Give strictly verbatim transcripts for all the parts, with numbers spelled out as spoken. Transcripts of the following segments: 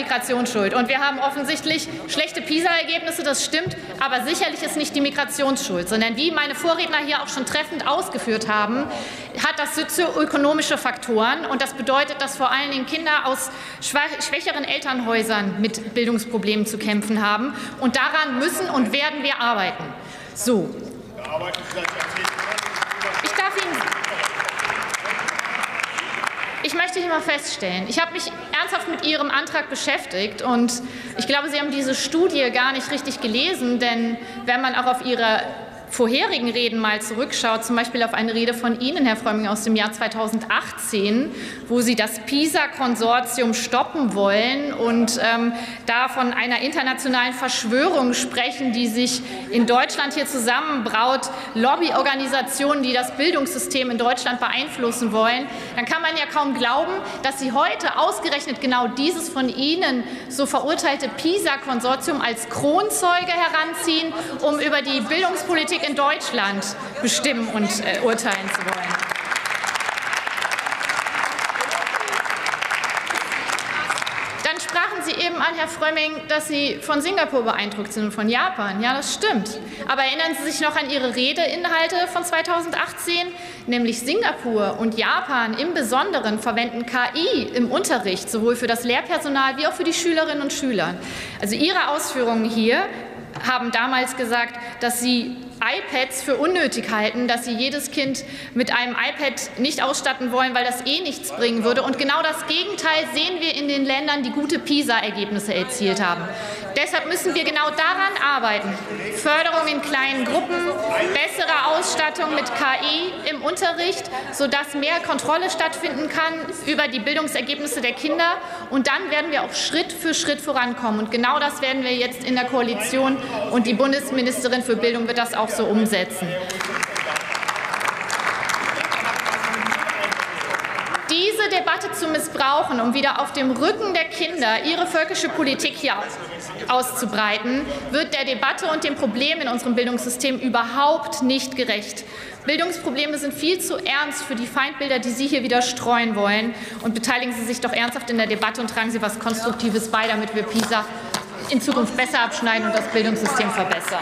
Migration schuld. Und wir haben offensichtlich schlechte PISA-Ergebnisse, das stimmt, aber sicherlich ist nicht die Migration schuld, sondern wie meine Vorredner hier auch schon treffend ausgeführt haben, hat das sozioökonomische Faktoren. Und das bedeutet, dass vor allen Dingen Kinder aus schwächeren Elternhäusern mit Bildungsproblemen zu kämpfen haben. Und daran müssen und werden wir arbeiten. So. Ich darf Ihnen Ich möchte hier mal feststellen, ich habe mich ernsthaft mit Ihrem Antrag beschäftigt und ich glaube, Sie haben diese Studie gar nicht richtig gelesen, denn wenn man auch auf Ihre vorherigen Reden mal zurückschaut, zum Beispiel auf eine Rede von Ihnen, Herr Frömming, aus dem Jahr zweitausendachtzehn, wo Sie das PISA-Konsortium stoppen wollen und ähm, da von einer internationalen Verschwörung sprechen, die sich in Deutschland hier zusammenbraut, Lobbyorganisationen, die das Bildungssystem in Deutschland beeinflussen wollen, dann kann man ja kaum glauben, dass Sie heute ausgerechnet genau dieses von Ihnen so verurteilte PISA-Konsortium als Kronzeuge heranziehen, um über die Bildungspolitik in Deutschland bestimmen und äh, urteilen zu wollen. Dann sprachen Sie eben an, Herr Frömming, dass Sie von Singapur beeindruckt sind und von Japan. Ja, das stimmt. Aber erinnern Sie sich noch an Ihre Redeinhalte von zweitausendachtzehn? Nämlich Singapur und Japan im Besonderen verwenden K I im Unterricht, sowohl für das Lehrpersonal wie auch für die Schülerinnen und Schüler. Also Ihre Ausführungen hier haben damals gesagt, dass Sie iPads für unnötig halten, dass Sie jedes Kind mit einem iPad nicht ausstatten wollen, weil das eh nichts bringen würde. Und genau das Gegenteil sehen wir in den Ländern, die gute PISA-Ergebnisse erzielt haben. Deshalb müssen wir genau daran arbeiten. Förderung in kleinen Gruppen, bessere Ausstattung mit K I im Unterricht, sodass mehr Kontrolle stattfinden kann über die Bildungsergebnisse der Kinder. Und dann werden wir auch Schritt für Schritt vorankommen. Und genau das werden wir jetzt in der Koalition, und die Bundesministerin für Bildung wird das auch so umsetzen. Diese Debatte zu missbrauchen, um wieder auf dem Rücken der Kinder ihre völkische Politik hier auszubreiten, wird der Debatte und dem Problem in unserem Bildungssystem überhaupt nicht gerecht. Bildungsprobleme sind viel zu ernst für die Feindbilder, die Sie hier wieder streuen wollen. Und beteiligen Sie sich doch ernsthaft in der Debatte und tragen Sie etwas Konstruktives bei, damit wir PISA in Zukunft besser abschneiden und das Bildungssystem verbessern.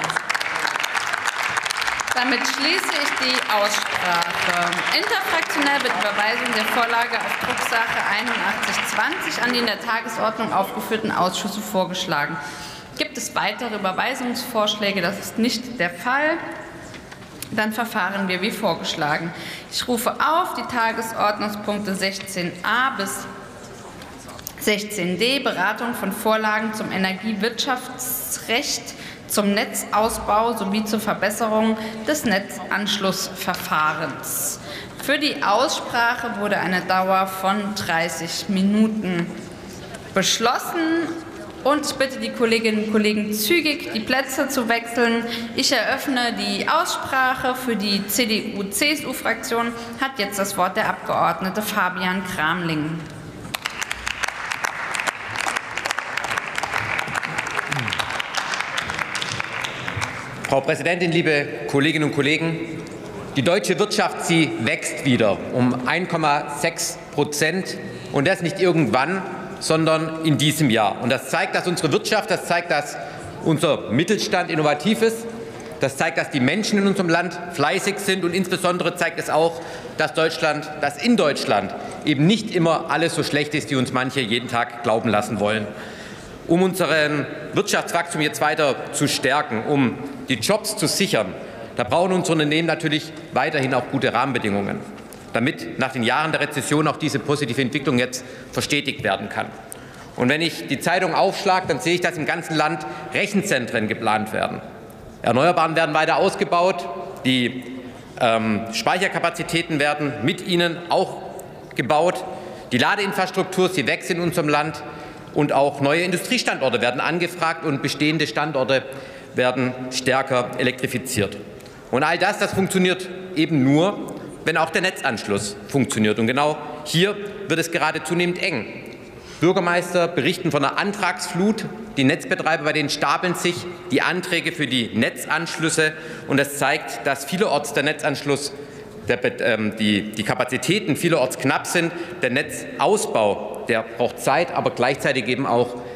Damit schließe ich die Aussprache. Interfraktionell wird Überweisung der Vorlage auf Drucksache einundachtzig zwanzig an die in der Tagesordnung aufgeführten Ausschüsse vorgeschlagen. Gibt es weitere Überweisungsvorschläge? Das ist nicht der Fall. Dann verfahren wir wie vorgeschlagen. Ich rufe auf die Tagesordnungspunkte sechzehn a bis sechzehn d, Beratung von Vorlagen zum Energiewirtschaftsrecht, zum Netzausbau sowie zur Verbesserung des Netzanschlussverfahrens. Für die Aussprache wurde eine Dauer von dreißig Minuten beschlossen. Und ich bitte die Kolleginnen und Kollegen, zügig die Plätze zu wechseln. Ich eröffne die Aussprache. Für die C D U C S U-Fraktion hat jetzt das Wort der Abgeordnete Fabian Kramling. Frau Präsidentin, liebe Kolleginnen und Kollegen! Die deutsche Wirtschaft, sie wächst wieder um ein Komma sechs Prozent, und das nicht irgendwann, sondern in diesem Jahr. Und das zeigt, dass unsere Wirtschaft, das zeigt, dass unser Mittelstand innovativ ist, das zeigt, dass die Menschen in unserem Land fleißig sind, und insbesondere zeigt es auch, dass Deutschland, dass in Deutschland eben nicht immer alles so schlecht ist, wie uns manche jeden Tag glauben lassen wollen. Um unseren Wirtschaftswachstum jetzt weiter zu stärken, um die Jobs zu sichern, da brauchen unsere Unternehmen natürlich weiterhin auch gute Rahmenbedingungen, damit nach den Jahren der Rezession auch diese positive Entwicklung jetzt verstetigt werden kann. Und wenn ich die Zeitung aufschlage, dann sehe ich, dass im ganzen Land Rechenzentren geplant werden. Erneuerbaren werden weiter ausgebaut, die ähm, Speicherkapazitäten werden mit ihnen auch gebaut, die Ladeinfrastruktur, sie wächst in unserem Land, und auch neue Industriestandorte werden angefragt und bestehende Standorte werden stärker elektrifiziert. Und all das, das funktioniert eben nur, wenn auch der Netzanschluss funktioniert. Und genau hier wird es gerade zunehmend eng. Bürgermeister berichten von einer Antragsflut. Die Netzbetreiber, bei denen stapeln sich die Anträge für die Netzanschlüsse. Und das zeigt, dass vielerorts der Netzanschluss, der, ähm, die, die Kapazitäten vielerorts knapp sind. Der Netzausbau, der braucht Zeit, aber gleichzeitig eben auch